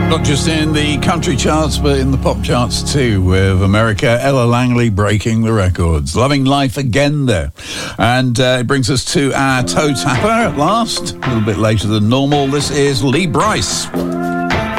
Not just in the country charts, but in the pop charts too, with America, Ella Langley breaking the records. Loving Life again there. And it brings us to our toe tapper at last. A little bit later than normal. This is Lee Brice.